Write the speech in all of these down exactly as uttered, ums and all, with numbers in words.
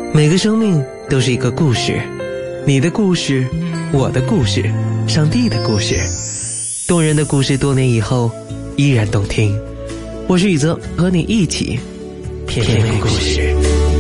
每个生命都是一个故事，你的故事，我的故事，上帝的故事，动人的故事，多年以后依然动听。我是宇泽，和你一起品味故事。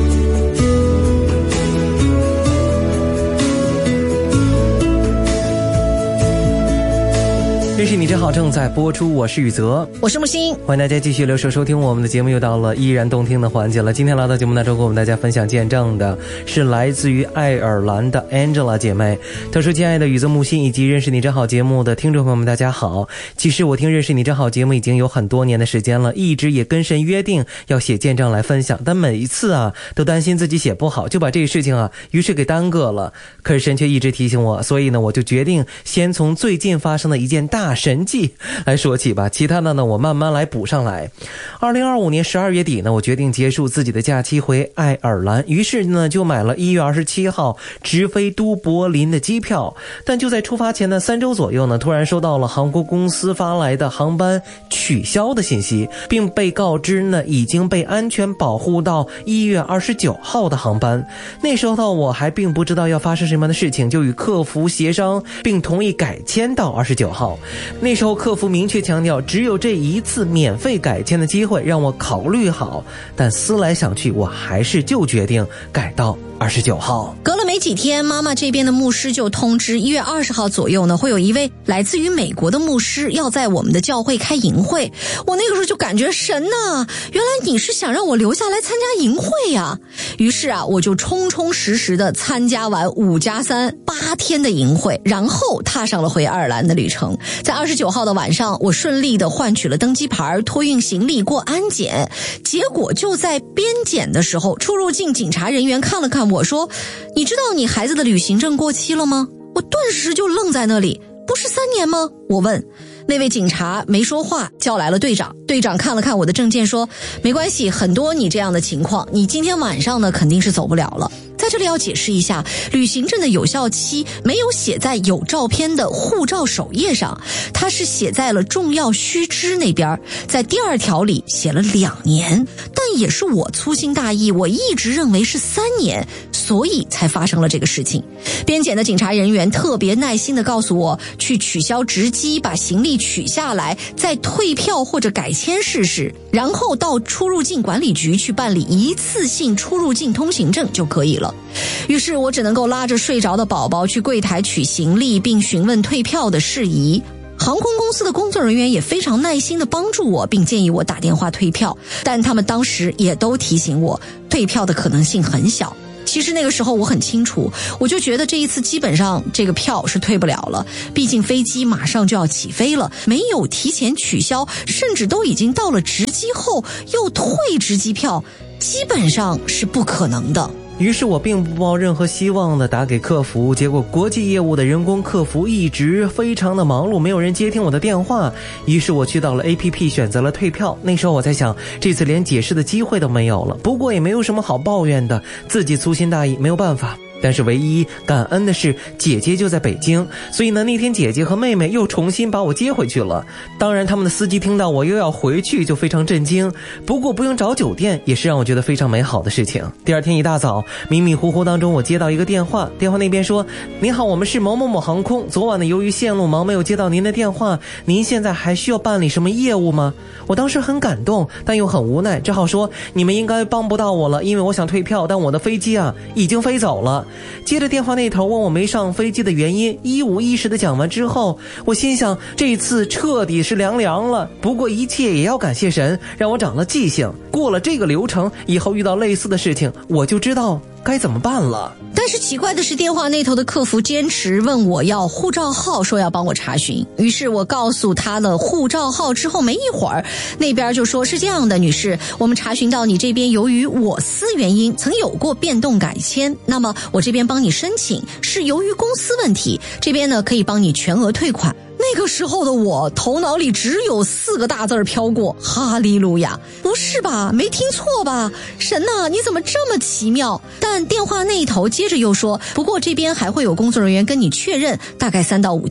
认识你真好正在播出，我是宇泽， 我是木星， 欢迎大家继续留守收听我们的节目，又到了依然动听的环节了。今天来到节目当中跟我们大家分享见证的是来自于爱尔兰的 Angela 姐妹。她说：亲爱的宇泽、木星以及认识你真好节目的听众朋友们大家好，其实我听认识你真好节目已经有很多年的时间了，一直也跟神约定要写见证来分享，但每一次啊都担心自己写不好，就把这个事情啊于是给耽搁了。可是神却一直提醒我，所以呢我就决定先从最近发生的一件大神迹来说起吧，其他的呢我慢慢来补上来。二零二五年十二月底呢，我决定结束自己的假期回爱尔兰，于是呢就买了一月二十七号直飞都柏林的机票。但就在出发前的三周左右呢，突然收到了航空公司发来的航班取消的信息，并被告知呢已经被安全保护到一月二十九号的航班。那时候呢我还并不知道要发生什么样的事情，就与客服协商并同意改签到二十九号。那时候客服明确强调只有这一次免费改签的机会，让我考虑好，但思来想去我还是就决定改到二十九号。 隔了没几天，妈妈这边的牧师就通知一月二十号左右呢，会有一位来自于美国的牧师要在我们的教会开营会。我那个时候就感觉神呐，原来你是想让我留下来参加营会呀！于是啊，我就充充实实的参加完五加三八天的营会，然后踏上了回爱尔兰的旅程。在二十九号的晚上，我顺利的换取了登机牌，托运行李过安检。结果就在边检的时候，出入境警察人员看了看我说：你知道你孩子的旅行证过期了吗？我顿时就愣在那里，不是三年吗？我问。那位警察没说话，叫来了队长。队长看了看我的证件说：没关系，很多你这样的情况，你今天晚上呢肯定是走不了了。在这里要解释一下，旅行证的有效期没有写在有照片的护照首页上，它是写在了重要须知那边，在第二条里写了两年，但也是我粗心大意，我一直认为是三年，所以才发生了这个事情。边检的警察人员特别耐心地告诉我，去取消值机，把行李取下来，再退票或者改签试试，然后到出入境管理局去办理一次性出入境通行证就可以了。于是我只能够拉着睡着的宝宝去柜台取行李，并询问退票的事宜。航空公司的工作人员也非常耐心地帮助我，并建议我打电话退票，但他们当时也都提醒我，退票的可能性很小。其实那个时候我很清楚，我就觉得这一次基本上这个票是退不了了，毕竟飞机马上就要起飞了，没有提前取消，甚至都已经到了值机后又退值机票，基本上是不可能的。 于是我并不抱任何希望的打给客服，结果国际业务的人工客服一直非常的忙碌，没有人接听我的电话。于是我去到了 A P P 选择了退票。那时候我在想，这次连解释的机会都没有了，不过也没有什么好抱怨的，自己粗心大意，没有办法。但是唯一感恩的是姐姐就在北京，所以呢那天姐姐和妹妹又重新把我接回去了。当然他们的司机听到我又要回去就非常震惊，不过不用找酒店也是让我觉得非常美好的事情。第二天一大早，迷迷糊糊当中我接到一个电话，电话那边说：您好，我们是某某某航空，昨晚呢由于线路忙没有接到您的电话，您现在还需要办理什么业务吗？我当时很感动，但又很无奈，只好说你们应该帮不到我了，因为我想退票，但我的飞机啊已经飞走了。接着电话那头问我没上飞机的原因，一五一十的讲完之后，我心想这次彻底是凉凉了，不过一切也要感谢神，让我长了记性，过了这个流程以后遇到类似的事情我就知道该怎么办了。 但是奇怪的是，电话那头的客服坚持问我要护照号，说要帮我查询。于是我告诉他了护照号之后，没一会儿那边就说是这样的，女士，我们查询到你这边由于我司原因曾有过变动改签，那么我这边帮你申请，是由于公司问题，这边呢可以帮你全额退款。那个时候的我头脑里只有四个大字飘过，哈利路亚。不是吧，没听错吧？神哪，你怎么这么奇妙？但电话那一头接着又说，不过这边还会有工作人员跟你确认，大概三到五天。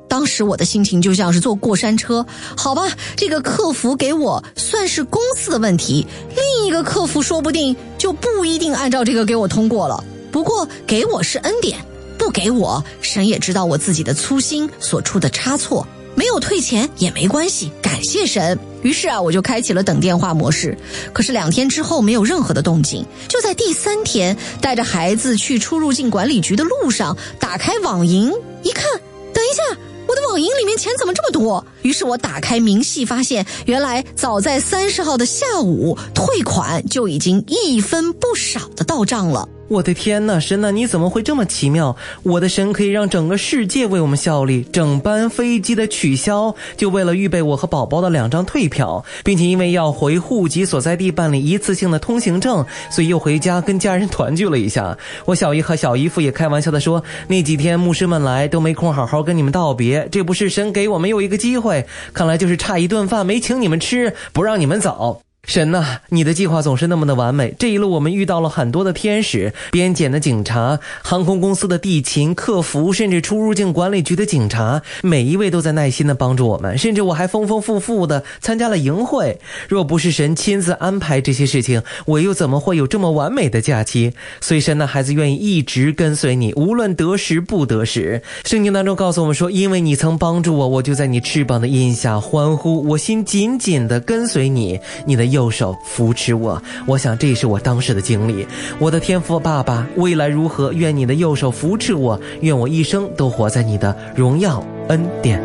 当时我的心情就像是坐过山车，好吧，这个客服给我算是公司的问题，另一个客服说不定就不一定按照这个给我通过了。不过给我是恩典，不给我，神也知道我自己的粗心所出的差错，没有退钱也没关系，感谢神。于是啊，我就开启了等电话模式。可是两天之后没有任何的动静，就在第三天，带着孩子去出入境管理局的路上，打开网银一看，等一下，我的网银里面钱怎么这么多？于是我打开明细，发现原来早在三十号的下午，退款就已经一分不少的到账了。 我的天哪，神哪，你怎么会这么奇妙？我的神可以让整个世界为我们效力，整班飞机的取消就为了预备我和宝宝的两张退票，并且因为要回户籍所在地办理一次性的通行证，所以又回家跟家人团聚了一下。我小姨和小姨夫也开玩笑的说，那几天牧师们来都没空好好跟你们道别，这不是神给我们又一个机会，看来就是差一顿饭没请你们吃，不让你们走。神呐，你的计划总是那么的完美。这一路我们遇到了很多的天使，边检的警察，航空公司的地勤客服，甚至出入境管理局的警察，每一位都在耐心的帮助我们，甚至我还丰丰富富的参加了营会。若不是神亲自安排这些事情，我又怎么会有这么完美的假期？所以神的孩子愿意一直跟随你，无论得时不得时。圣经当中告诉我们说，因为你曾帮助我，我就在你翅膀的荫下欢呼，我心紧紧的跟随你，你的右手扶持我。我想这是我当时的经历。我的天父爸爸，未来如何，愿你的右手扶持我，愿我一生都活在你的荣耀恩典